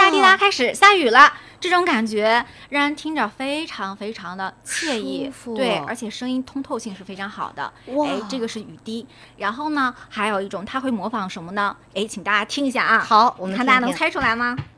答滴答开始下雨了，这种感觉让人听着非常非常的惬意，对，而且声音通透性是非常好的。哎，这个是雨滴。然后呢，还有一种它会模仿什么呢？哎，请大家听一下啊。 好，我们看大家能猜出来吗？